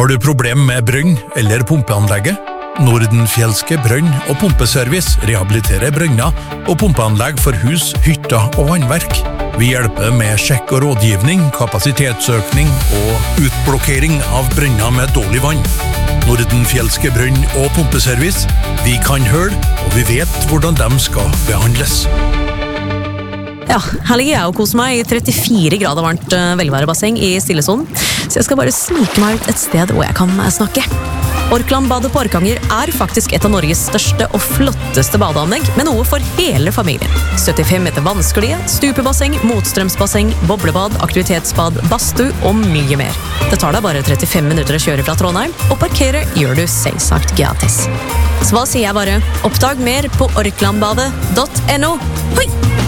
Har du problem med brønn eller pumpeanlegget? Nordenfjelske brønn- og pumpeservice rehabiliterer brønner og pumpeanlegg for hus, hytter og vannverk. Vi hjelper med sjekk og rådgivning, kapasitetsøkning og utblokkering av brønner med dårlig vann. Nordenfjelske brønn- og pumpeservice. Vi kan høre, og vi vet hvordan de skal behandles. Ja, her ligger jeg og koser meg i 34 grader varmt velværebasseng i Stillesonen, så jeg skal bare snike meg ut et sted hvor jeg kan snakke. Orkland-badet på Orkanger faktisk et av Norges største og flotteste badeanlegg, med noe for hele familien. 75 meter vannsklie, stupebasseng, motstrømsbasseng, boblebad, aktivitetsbad, badstue og mye mer. Det tar deg bare 35 minutter å kjøre fra Trondheim, og parkere gjør du selvsagt gratis. Så hva sier jeg bare? Oppdag mer på orklandbadet.no. Hoi!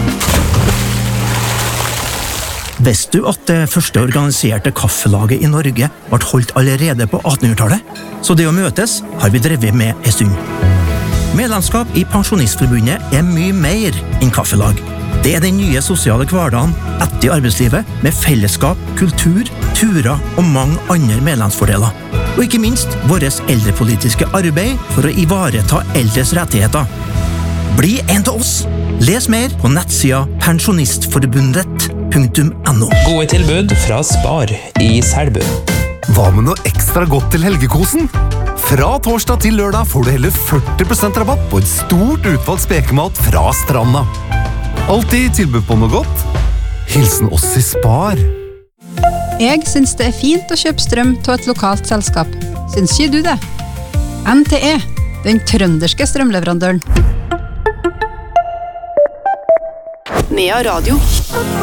Visste du at det første organiserte kaffelaget i Norge ble holdt allerede på 1800-tallet? Så det å møtes har vi drevet med en stund. Medlemskap i Pensjonistforbundet er mye mer enn kaffelag. Det er den nye sosiale hverdagen etter arbeidslivet, med fellesskap, kultur, turer og mange andre medlemsfordeler. Og ikke minst vårt eldrepolitiske arbeid for å ivareta eldres rettigheter. Bli en av oss! Les mer på nettsida pensjonistforbundet.no. Gode tilbud fra Spar i Selbu. Hva med noe ekstra godt til helgekosen? Fra torsdag til lørdag får du hele 40% rabatt på et stort utvalgt spekemat fra Stranda. Alltid tilbud på noe godt. Hilsen oss i Spar. Jeg synes det er fint å kjøpe strøm til et lokalt selskap. Syns ikke du det? NTE, den trønderske strømleverandøren. Nea Radio.